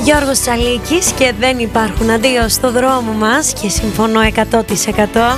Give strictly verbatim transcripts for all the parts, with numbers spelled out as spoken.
Γιώργος Τσαλίκης και δεν υπάρχουν αντίο στο δρόμο μας και συμφωνώ εκατό τοις εκατό.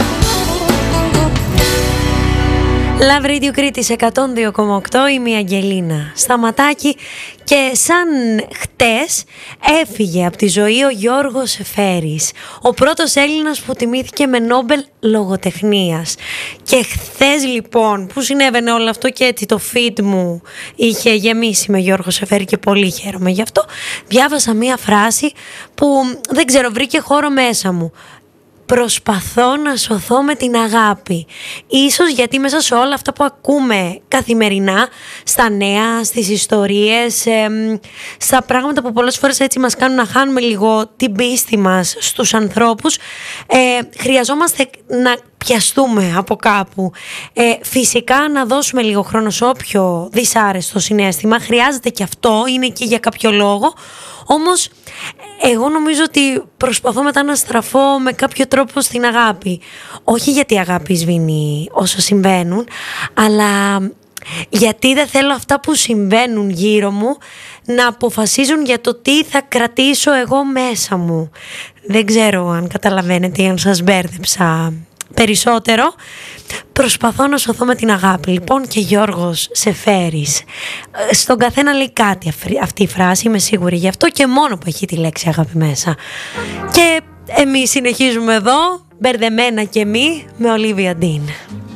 Love Radio Κρήτης εκατόν δύο κόμμα οκτώ, είμαι η Αγγελίνα Σταματάκη και σαν χτες έφυγε από τη ζωή ο Γιώργος Εφέρης, ο πρώτος Έλληνας που τιμήθηκε με Νόμπελ λογοτεχνίας. Και χθες λοιπόν που συνέβαινε όλο αυτό και έτσι το feed μου είχε γεμίσει με Γιώργο Εφέρη και πολύ χαίρομαι γι' αυτό, διάβασα μία φράση που δεν ξέρω, βρήκε χώρο μέσα μου. Προσπαθώ να σωθώ με την αγάπη. Ίσως γιατί μέσα σε όλα αυτά που ακούμε καθημερινά, στα νέα, στις ιστορίες, ε, στα πράγματα που πολλές φορές έτσι μας κάνουν να χάνουμε λίγο την πίστη μας στους ανθρώπους, ε, χρειαζόμαστε να πιαστούμε από κάπου. Ε, φυσικά να δώσουμε λίγο χρόνο σε όποιο δυσάρεστο συναίσθημα. Χρειάζεται και αυτό, είναι εκεί για κάποιο λόγο. Όμως εγώ νομίζω ότι προσπαθώ μετά να στραφώ με κάποιο τρόπο στην αγάπη. Όχι γιατί η αγάπη σβήνει όσα συμβαίνουν, αλλά γιατί δεν θέλω αυτά που συμβαίνουν γύρω μου να αποφασίζουν για το τι θα κρατήσω εγώ μέσα μου. Δεν ξέρω αν καταλαβαίνετε ή αν σας μπέρδεψα περισσότερο. Προσπαθώ να σωθώ με την αγάπη. Λοιπόν, και Γιώργος Σεφέρης. Στον καθένα λέει κάτι αυτή η φράση, είμαι σίγουρη γι' αυτό, και μόνο που έχει τη λέξη αγάπη μέσα. Και εμείς συνεχίζουμε εδώ, μπερδεμένα και μη, με Ολίβια Ντίν.